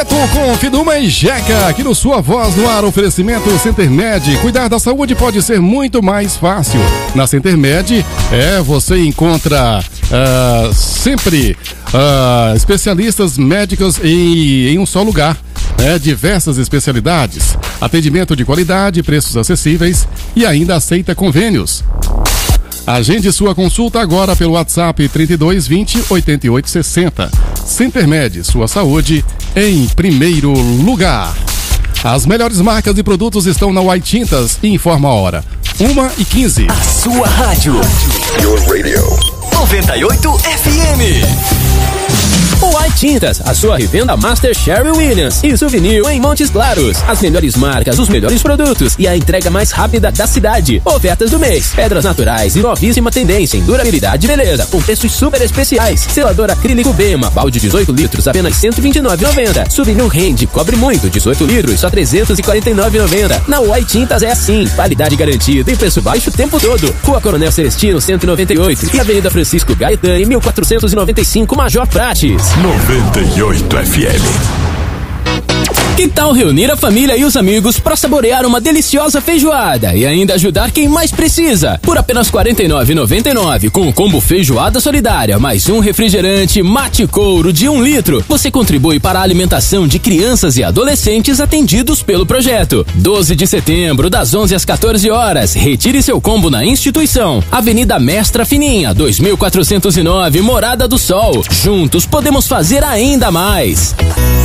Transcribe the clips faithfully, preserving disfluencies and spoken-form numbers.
Dueto com Fiduma e Jeca, aqui no Sua Voz no Ar, oferecimento CenterMed. Cuidar da saúde pode ser muito mais fácil. Na CenterMed, é, você encontra uh, sempre uh, especialistas médicos em, em um só lugar. É, diversas especialidades, atendimento de qualidade, preços acessíveis e ainda aceita convênios. Agende sua consulta agora pelo WhatsApp trinta e dois, vinte, oitenta e oito, sessenta. CenterMed, sua saúde em primeiro lugar. As melhores marcas e produtos estão na White Tintas e informa a hora. uma e quinze. A sua rádio. Your radio. noventa e oito F M. White Tintas, a sua revenda Master Sherwin Williams e Souvenir em Montes Claros. As melhores marcas, os melhores produtos e a entrega mais rápida da cidade. Ofertas do mês. Pedras naturais e novíssima tendência em durabilidade e beleza, com preços super especiais. Selador acrílico Bema, balde dezoito litros, apenas cento e vinte e nove reais e noventa centavos. Souvenir Rende, cobre muito, dezoito litros, só trezentos e quarenta e nove reais e noventa centavos. Na White Tintas é assim, qualidade garantida e preço baixo o tempo todo. Rua Coronel Celestino, cento e noventa e oito e Avenida Francisco Gaetani, mil quatrocentos e noventa e cinco, Major Prates. noventa e oito F M. Que tal reunir a família e os amigos para saborear uma deliciosa feijoada e ainda ajudar quem mais precisa? Por apenas quarenta e nove reais e noventa e nove centavos, com o combo Feijoada Solidária, mais um refrigerante Mate Couro de um litro, você contribui para a alimentação de crianças e adolescentes atendidos pelo projeto. doze de setembro, das onze às quatorze horas, retire seu combo na instituição. Avenida Mestra Fininha, dois mil quatrocentos e nove, Morada do Sol. Juntos podemos fazer ainda mais.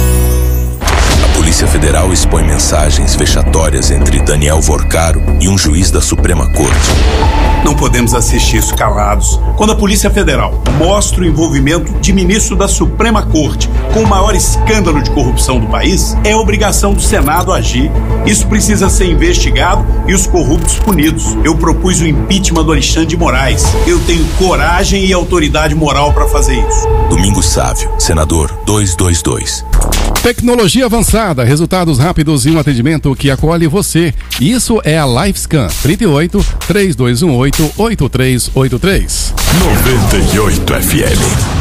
A Polícia Federal expõe mensagens vexatórias entre Daniel Vorcaro e um juiz da Suprema Corte. Não podemos assistir isso calados. Quando a Polícia Federal mostra o envolvimento de ministro da Suprema Corte com o maior escândalo de corrupção do país, é obrigação do Senado agir. Isso precisa ser investigado e os corruptos punidos. Eu propus o impeachment do Alexandre de Moraes. Eu tenho coragem e autoridade moral para fazer isso. Domingos Sávio, senador duzentos e vinte e dois. Tecnologia avançada, resultados rápidos e um atendimento que acolhe você. Isso é a LifeScan. trinta e oito, três dois um oito, oito três oito três. noventa e oito F M.